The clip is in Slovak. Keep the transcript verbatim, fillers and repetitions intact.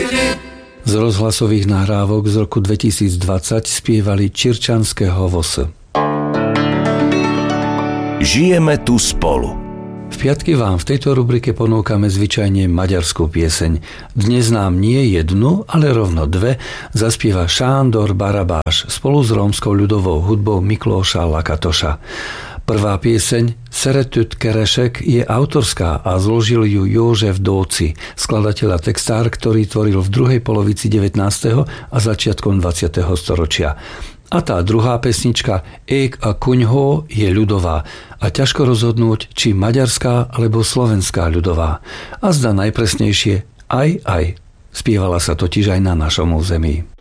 Z rozhlasových nahrávok z roku dvetisícdvadsať spievali Čirčanského Vos. Žijeme tu spolu. V piatky vám v tejto rubrike ponúkame zvyčajne maďarskú pieseň. Dnes nám nie jednu, ale rovno dve zaspieva Sándor Barabás spolu s rómskou ľudovou hudbou Miklóša Lakatoša. Prvá pieseň Szeretőt keresek je autorská a zložil ju József Dóci, skladateľ a textár, ktorý tvoril v druhej polovici devätnásteho a začiatkom dvadsiateho storočia. A tá druhá pesnička Ék a kuňho je ľudová a ťažko rozhodnúť, či maďarská alebo slovenská ľudová. A zdá najpresnejšie aj aj. Spievala sa totiž aj na našom území.